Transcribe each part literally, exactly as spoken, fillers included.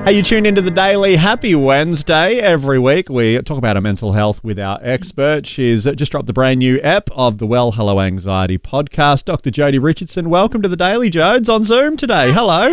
Hey, you tune into The Daily. Happy Wednesday. Every week we talk about our mental health with our expert. She's just dropped the brand new ep of the Well Hello Anxiety podcast. Doctor Jodie Richardson, welcome to The Daily. Jodes on Zoom today. Hello.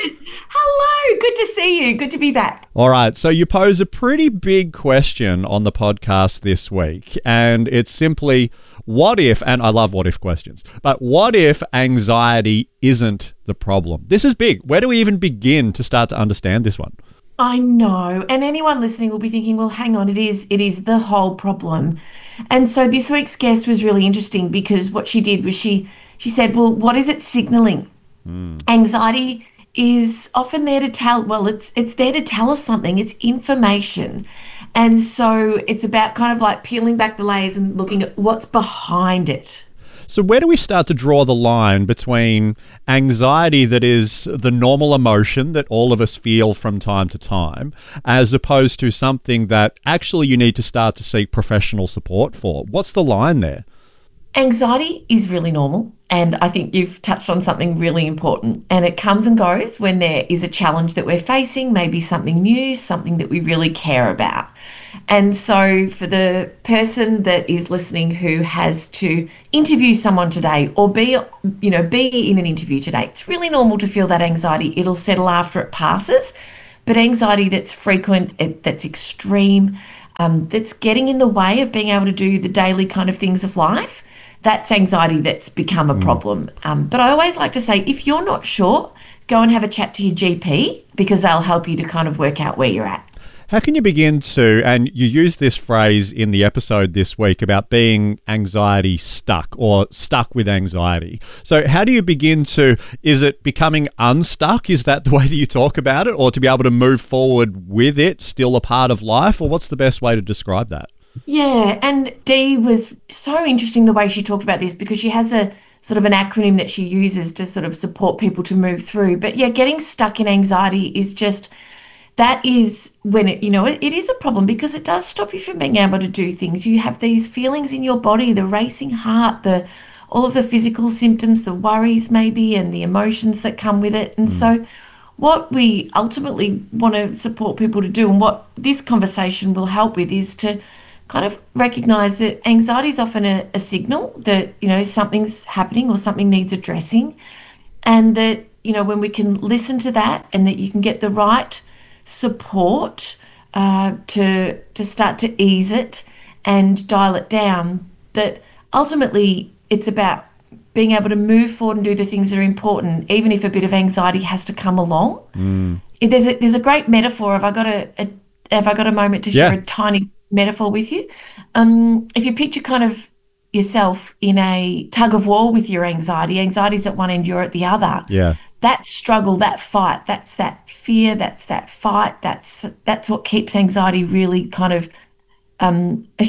Hello. Good to see you. Good to be back. All right. So you pose a pretty big question on the podcast this week, and it's simply, what if, and I love what if questions, but what if anxiety isn't the problem? This is big. Where do we even begin to start to understand this one? I know. And anyone listening will be thinking, well, hang on, it is it is the whole problem. And so this week's guest was really interesting because what she did was she she said, well, what is it signaling? Mm. Anxiety is often there to tell, well, it's it's there to tell us something. It's information. And so it's about kind of like peeling back the layers and looking at what's behind it. So where do we start to draw the line between anxiety that is the normal emotion that all of us feel from time to time, as opposed to something that actually you need to start to seek professional support for? What's the line there? Anxiety is really normal, and I think you've touched on something really important, and it comes and goes when there is a challenge that we're facing, maybe something new, something that we really care about. And so for the person that is listening who has to interview someone today or be, you know, be in an interview today, it's really normal to feel that anxiety. It'll settle after it passes, but anxiety that's frequent, it, that's extreme, um, that's getting in the way of being able to do the daily kind of things of life, that's anxiety that's become a mm. problem. Um, but I always like to say, if you're not sure, go and have a chat to your G P because they'll help you to kind of work out where you're at. How can you begin to, and you use this phrase in the episode this week about being anxiety stuck or stuck with anxiety. So how do you begin to, is it becoming unstuck? Is that the way that you talk about it? Or to be able to move forward with it, still a part of life? Or what's the best way to describe that? Yeah, and Dee was so interesting the way she talked about this because she has a sort of an acronym that she uses to sort of support people to move through. But yeah, getting stuck in anxiety is just, that is when it, you know, it, it is a problem because it does stop you from being able to do things. You have these feelings in your body, the racing heart, the all of the physical symptoms, the worries maybe, and the emotions that come with it. And mm. so what we ultimately want to support people to do, and what this conversation will help with, is to kind of recognize that anxiety is often a, a signal that, you know, something's happening or something needs addressing, and that, you know, when we can listen to that and that you can get the right support uh, to to start to ease it and dial it down, that ultimately it's about being able to move forward and do the things that are important, even if a bit of anxiety has to come along. Mm. There's a there's a great metaphor. Have I got a, a have I got a moment to share yeah. a tiny metaphor with you? Um, if you picture kind of yourself in a tug of war with your anxiety, anxiety's at one end, you're at the other. Yeah. That struggle, that fight, that's that fear, that's that fight, that's that's what keeps anxiety really kind of um, a,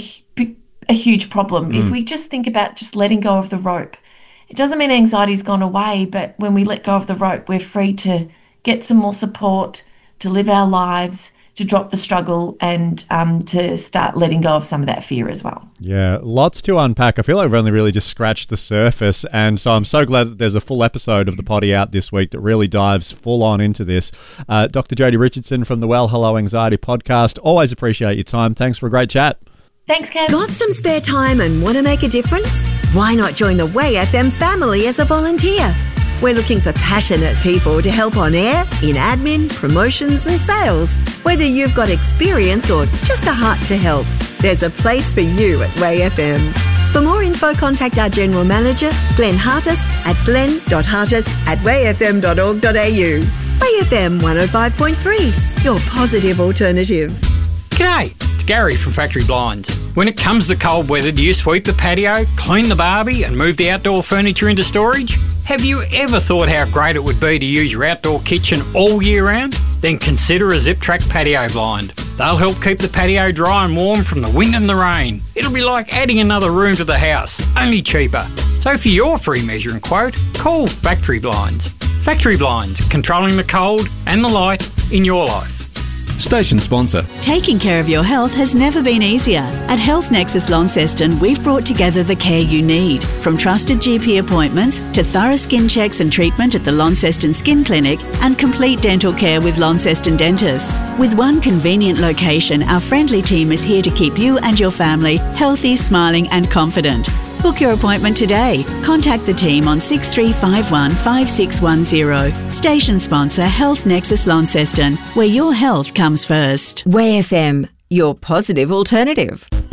a huge problem. Mm. If we just think about just letting go of the rope, it doesn't mean anxiety's gone away, but when we let go of the rope, we're free to get some more support, to live our lives, to drop the struggle, and um, to start letting go of some of that fear as well. Yeah, lots to unpack. I feel like we've only really just scratched the surface, and so I'm so glad that there's a full episode of the potty out this week that really dives full on into this. Uh, Doctor Jodie Richardson from the Well Hello Anxiety podcast. Always appreciate your time. Thanks for a great chat. Thanks, Cam. Got some spare time and want to make a difference? Why not join the Way F M family as a volunteer? We're looking for passionate people to help on air, in admin, promotions and sales. Whether you've got experience or just a heart to help, there's a place for you at Way F M. For more info, contact our General Manager, Glenn Hartis, at glenn dot hartis at way f m dot org dot a u. Way F M one oh five point three, your positive alternative. G'day, it's Gary from Factory Blinds. When it comes to cold weather, do you sweep the patio, clean the barbie and move the outdoor furniture into storage? Have you ever thought how great it would be to use your outdoor kitchen all year round? Then consider a Zip Track patio blind. They'll help keep the patio dry and warm from the wind and the rain. It'll be like adding another room to the house, only cheaper. So for your free measuring quote, call Factory Blinds. Factory Blinds, controlling the cold and the light in your life. Station sponsor. Taking care of your health has never been easier. At Health Nexus Launceston, we've brought together the care you need. From trusted G P appointments to thorough skin checks and treatment at the Launceston Skin Clinic and complete dental care with Launceston Dentists. With one convenient location, our friendly team is here to keep you and your family healthy, smiling and confident. Book your appointment today. Contact the team on six three five one, five six one zero. Station sponsor Health Nexus Launceston, where your health comes first. Way F M, your positive alternative.